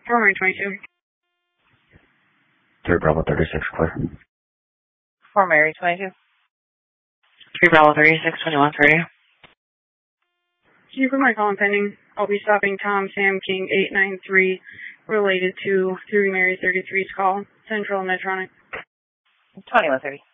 4 Mary 22. 3 Bravo 36, clear. 4 Mary 22. 3 Bravo 36, 2130. Can you put my call in pending? I'll be stopping Tom Sam King 893 related to 3 Mary 33's call, Central Medtronic. 2130.